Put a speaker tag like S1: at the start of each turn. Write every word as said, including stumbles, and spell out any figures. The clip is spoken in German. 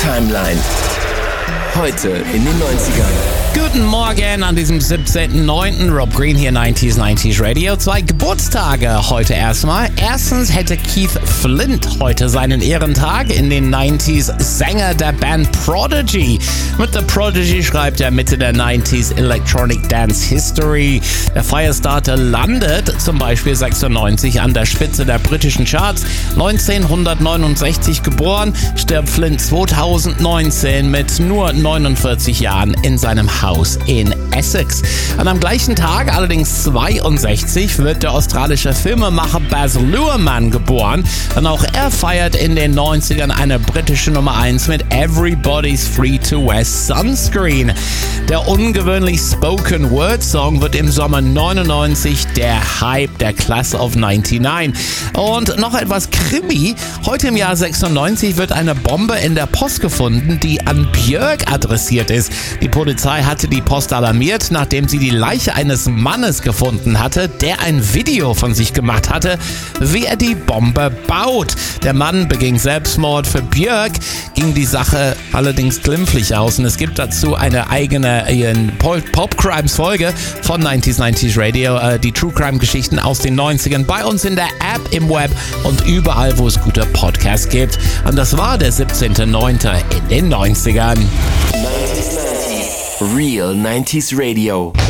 S1: Timeline. Heute in den neunzigern.
S2: Guten Morgen an diesem siebzehnten neunten Rob Green hier, neunzig neunzig Radio. Zwei Geburtstage heute erstmal. Erstens hätte Keith Flint heute seinen Ehrentag, in den neunziger Sänger der Band Prodigy. Mit The Prodigy schreibt er Mitte der neunziger Electronic Dance History. Der Firestarter landet zum Beispiel sechsundneunzig an der Spitze der britischen Charts. neunzehnhundertneunundsechzig geboren, stirbt Flint zweitausendneunzehn mit nur neunundvierzig Jahren in seinem Haus in Essex. Und am gleichen Tag, allerdings zweiundsechzig, wird der australische Filmemacher Baz Luhrmann geboren. Und auch er feiert in den neunzigern eine britische Nummer eins mit Everybody's Free to Wear Sunscreen. Der ungewöhnlich Spoken Word Song wird im Sommer neunundneunzig der Hype der Class of neunundneunzig. Und noch etwas Krimi. Heute im Jahr sechsundneunzig wird eine Bombe in der Post gefunden, die an Björk adressiert ist. Die Polizei hatte die Post alarmiert, nachdem sie die Leiche eines Mannes gefunden hatte, der ein Video von sich gemacht hatte, wie er die Bombe baut. Der Mann beging Selbstmord. Für Björk ging die Sache allerdings glimpflich aus und es gibt dazu eine eigene äh, Pop-Crimes-Folge von neunzig neunzig Radio, äh, die True-Crime-Geschichten aus den neunzigern bei uns in der App, im Web und überall, wo es gute Podcasts gibt. Und das war der siebzehnte neunte in den neunzigern.
S1: Real neunzig Radio.